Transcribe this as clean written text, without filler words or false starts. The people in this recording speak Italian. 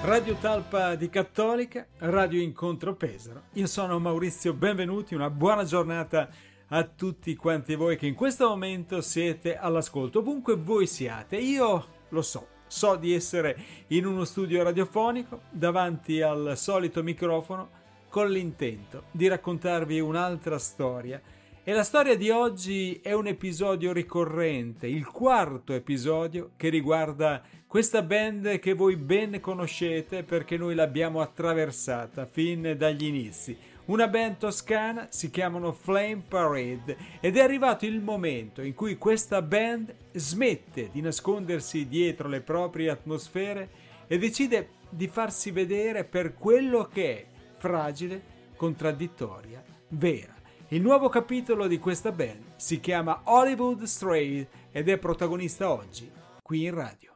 Radio Talpa di Cattolica, Radio Incontro Pesaro. Io sono Maurizio, benvenuti, una buona giornata a tutti quanti voi che in questo momento siete all'ascolto, ovunque voi siate. Io lo so di essere in uno studio radiofonico, davanti al solito microfono, con l'intento di raccontarvi un'altra storia. E la storia di oggi è un episodio ricorrente, il quarto episodio che riguarda questa band che voi ben conoscete perché noi l'abbiamo attraversata fin dagli inizi. Una band toscana, si chiamano Flame Parade, ed è arrivato il momento in cui questa band smette di nascondersi dietro le proprie atmosfere e decide di farsi vedere per quello che è: fragile, contraddittoria, vera. Il nuovo capitolo di questa band si chiama Hollywood Straight ed è protagonista oggi qui in radio.